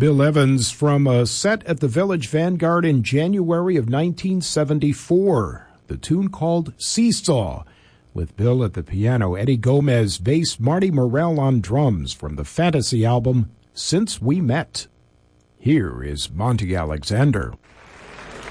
Bill Evans from a set at the Village Vanguard in January of 1974. The tune called Seesaw, with Bill at the piano, Eddie Gomez bass, Marty Morell on drums from the Fantasy album Since We Met. Here is Monty Alexander.